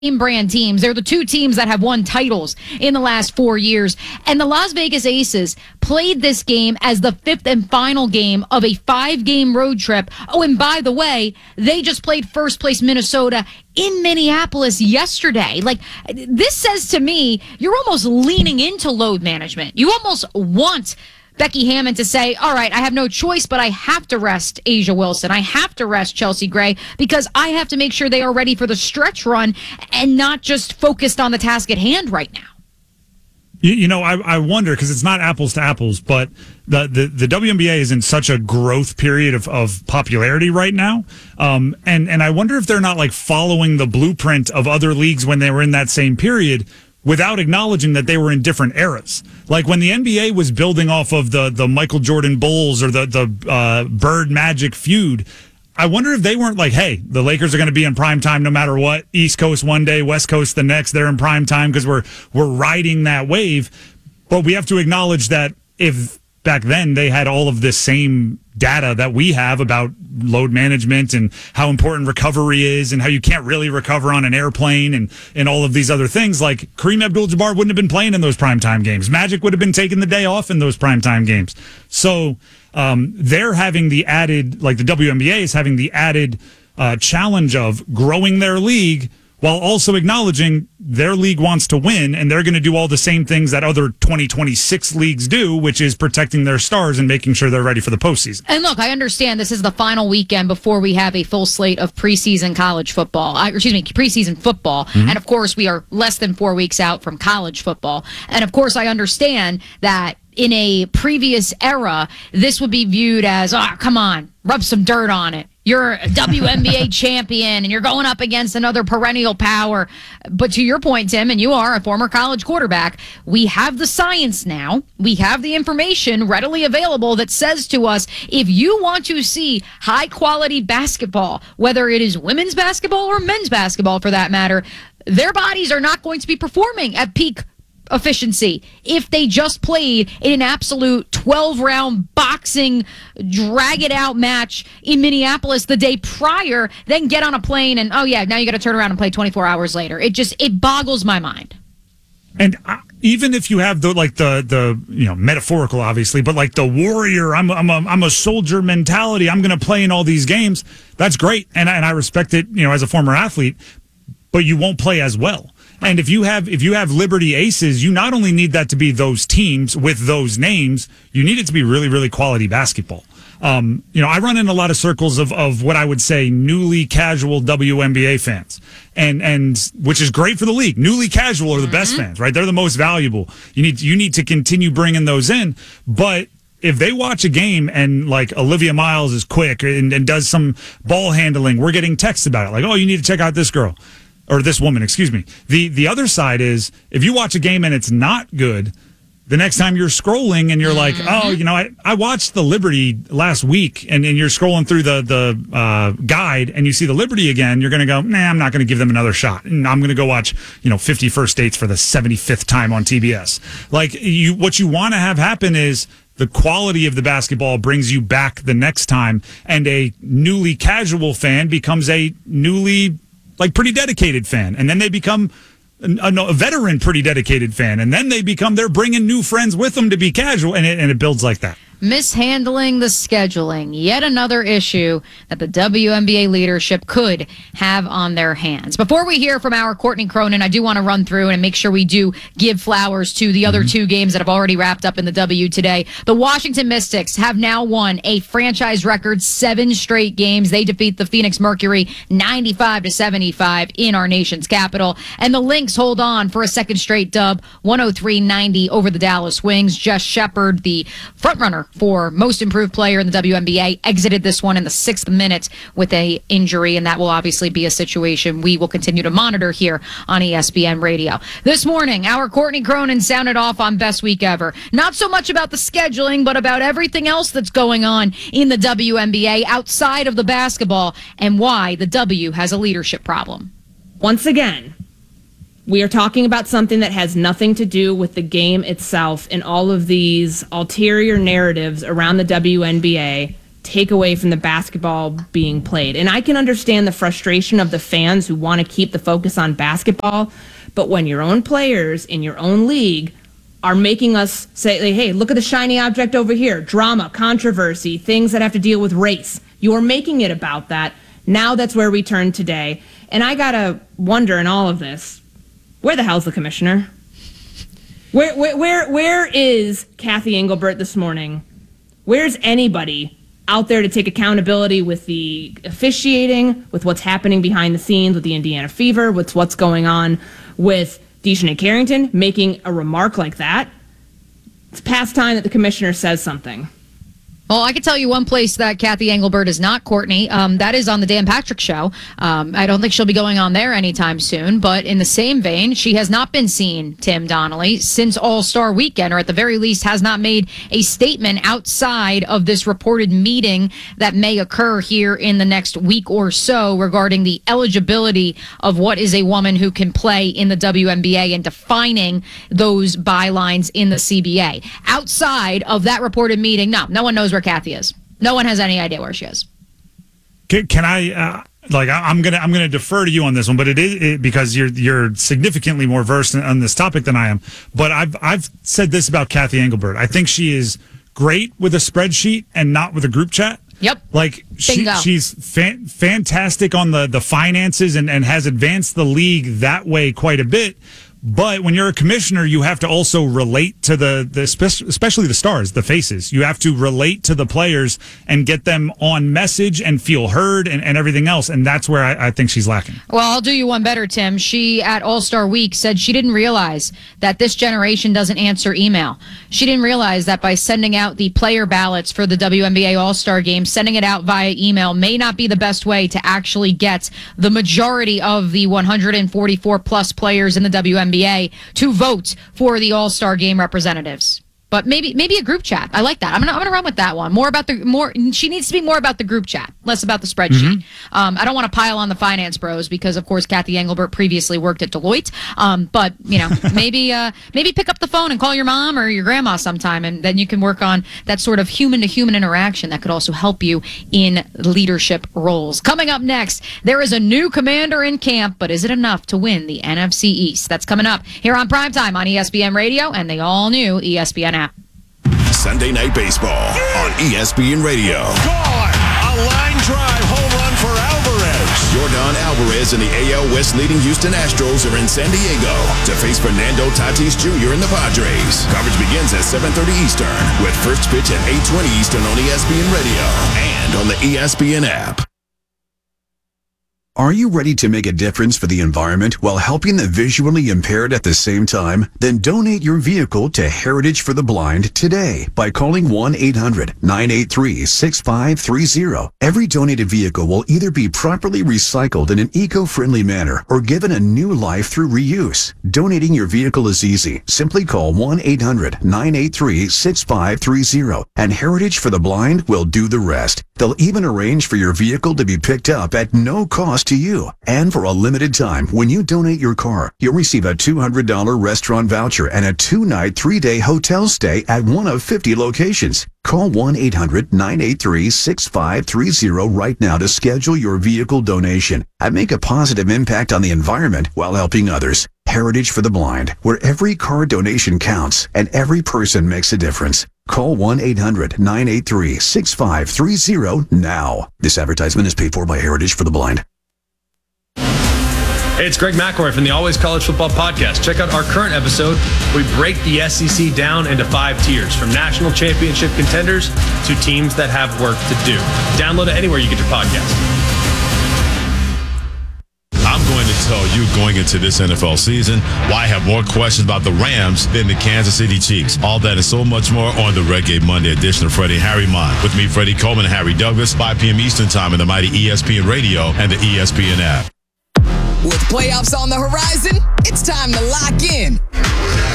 brand teams. They're the two teams that have won titles in the last 4 years. And the Las Vegas Aces played this game as the fifth and final game of a 5-game road trip. Oh, and by the way, they just played first place Minnesota in Minneapolis yesterday. Like, this says to me, you're almost leaning into load management. You almost want Becky Hammon to say, all right, I have no choice, but I have to rest A'ja Wilson. I have to rest Chelsea Gray because I have to make sure they are ready for the stretch run and not just focused on the task at hand right now. I wonder, because it's not apples to apples, but the WNBA is in such a growth period of popularity right now. And I wonder if they're not like following the blueprint of other leagues when they were in that same period, without acknowledging that they were in different eras. Like when the NBA was building off of the Michael Jordan Bulls or the Bird Magic feud, I wonder if they weren't like, hey, the Lakers are going to be in prime time no matter what. East Coast one day, West Coast the next. They're in prime time because we're riding that wave. But we have to acknowledge that if back then they had all of this same data that we have about load management and how important recovery is and how you can't really recover on an airplane and all of these other things, like Kareem Abdul-Jabbar wouldn't have been playing in those primetime games. Magic would have been taking the day off in those primetime games. So they're having the added, like the WNBA is having the added challenge of growing their league while also acknowledging their league wants to win, and they're going to do all the same things that other 2026 leagues do, which is protecting their stars and making sure they're ready for the postseason. And look, I understand this is the final weekend before we have a full slate of preseason college football. Preseason football. Mm-hmm. And of course, we are less than 4 weeks out from college football. And of course, I understand that in a previous era, this would be viewed as, oh, come on, rub some dirt on it. You're a WNBA champion, and you're going up against another perennial power. But to your point, Tim, and you are a former college quarterback, we have the science now. We have the information readily available that says to us, if you want to see high-quality basketball, whether it is women's basketball or men's basketball for that matter, their bodies are not going to be performing at peak efficiency if they just played in an absolute 12-round boxing drag-it-out match in Minneapolis the day prior, then get on a plane and, oh yeah, now you got to turn around and play 24 hours later. It boggles my mind. And even if you have the metaphorical, obviously, but like the warrior, I'm a soldier mentality, I'm going to play in all these games, that's great. And I respect it, as a former athlete, but you won't play as well. And if you have Liberty Aces, you not only need that to be those teams with those names, you need it to be really, really quality basketball. I run in a lot of circles of what I would say newly casual WNBA fans, and which is great for the league. Newly casual are the best fans, right? They're the most valuable. You need to continue bringing those in, but if they watch a game and like Olivia Miles is quick and does some ball handling, we're getting texts about it. Like, oh, you need to check out this girl. Or this woman, excuse me. The other side is, if you watch a game and it's not good, the next time you're scrolling and you're like, oh, I watched the Liberty last week, and you're scrolling through the guide and you see the Liberty again, you're going to go, nah, I'm not going to give them another shot. And I'm going to go watch, 50 First Dates for the 75th time on TBS. Like, what you want to have happen is the quality of the basketball brings you back the next time, and a newly casual fan becomes a newly pretty dedicated fan, and then they become a veteran pretty dedicated fan, and then they're bringing new friends with them to be casual, and it builds like that. Mishandling the scheduling, yet another issue that the WNBA leadership could have on their hands. Before we hear from our Courtney Cronin, I do want to run through and make sure we do give flowers to the other two games that have already wrapped up in the W today. The Washington Mystics have now won a franchise record 7 straight games. They defeat the Phoenix Mercury 95-75 in our nation's capital. And the Lynx hold on for a second straight dub, 103-90 over the Dallas Wings. Jess Shepard, the frontrunner for most improved player in the WNBA, exited this one in the 6th minute with a injury, and that will obviously be a situation we will continue to monitor here on ESPN Radio. This morning, our Courtney Cronin sounded off on Best Week Ever. Not so much about the scheduling, but about everything else that's going on in the WNBA outside of the basketball, and why the W has a leadership problem. Once again, we are talking about something that has nothing to do with the game itself, and all of these ulterior narratives around the WNBA take away from the basketball being played. And I can understand the frustration of the fans who want to keep the focus on basketball, but when your own players in your own league are making us say, hey, look at the shiny object over here, drama, controversy, things that have to deal with race. You're making it about that. Now that's where we turn today. And I got to wonder in all of this, where the hell's the commissioner? Where is Kathy Engelbert this morning? Where's anybody out there to take accountability with the officiating, with what's happening behind the scenes with the Indiana Fever, with what's going on with Dejounte Carrington making a remark like that? It's past time that the commissioner says something. Well, I can tell you one place that Kathy Engelbert is not, Courtney. That is on the Dan Patrick Show. I don't think she'll be going on there anytime soon. But in the same vein, she has not been seen, Tim Donnelly, since All-Star Weekend, or at the very least has not made a statement outside of this reported meeting that may occur here in the next week or so regarding the eligibility of what is a woman who can play in the WNBA and defining those bylines in the CBA. Outside of that reported meeting, no one knows where Kathy is. No one has any idea where she is. Can I I'm gonna defer to you on this one, but it is because you're significantly more versed on this topic than I am. But I've said this about Kathy Engelbert. I think she is great with a spreadsheet and not with a group chat. Yep. Like she's fantastic on the finances and has advanced the league that way quite a bit. But when you're a commissioner, you have to also relate to the especially the stars, the faces. You have to relate to the players and get them on message and feel heard and everything else. And that's where I think she's lacking. Well, I'll do you one better, Tim. She, at All-Star Week, said she didn't realize that this generation doesn't answer email. She didn't realize that by sending out the player ballots for the WNBA All-Star Game, sending it out via email may not be the best way to actually get the majority of the 144-plus players in the WNBA to vote for the All-Star Game representatives. But maybe a group chat. I like that. I'm gonna run with that one. She needs to be more about the group chat, less about the spreadsheet. Mm-hmm. I don't want to pile on the finance bros because, of course, Kathy Engelbert previously worked at Deloitte. But maybe pick up the phone and call your mom or your grandma sometime, and then you can work on that sort of human-to-human interaction that could also help you in leadership roles. Coming up next, there is a new commander in camp, but is it enough to win the NFC East? That's coming up here on Primetime on ESPN Radio and the all-new ESPN app. Sunday Night Baseball on ESPN Radio. Gone! A line drive home run for Alvarez. Yordan Alvarez and the AL West leading Houston Astros are in San Diego to face Fernando Tatis Jr. and the Padres. Coverage begins at 7:30 Eastern with first pitch at 8:20 Eastern on ESPN Radio and on the ESPN app. Are you ready to make a difference for the environment while helping the visually impaired at the same time? Then donate your vehicle to Heritage for the Blind today by calling 1-800-983-6530. Every donated vehicle will either be properly recycled in an eco-friendly manner or given a new life through reuse. Donating your vehicle is easy. Simply call 1-800-983-6530 and Heritage for the Blind will do the rest. They'll even arrange for your vehicle to be picked up at no cost to you. And for a limited time, when you donate your car, you'll receive a $200 restaurant voucher and a 2-night, 3-day hotel stay at one of 50 locations. Call 1-800-983-6530 right now to schedule your vehicle donation and make a positive impact on the environment while helping others. Heritage for the Blind, where every car donation counts and every person makes a difference. Call 1-800-983-6530 now. This advertisement is paid for by Heritage for the Blind. Hey, it's Greg McElroy from the Always College Football Podcast. Check out our current episode. We break the SEC down into 5 tiers, from national championship contenders to teams that have work to do. Download it anywhere you get your podcast. I'm going to tell you, going into this NFL season, why I have more questions about the Rams than the Kansas City Chiefs. All that and so much more on the Reggae Monday edition of Freddie and Harry Mind. With me, Freddie Coleman and Harry Douglas, 5 p.m. Eastern Time in the mighty ESPN Radio and the ESPN app. With playoffs on the horizon, it's time to lock in.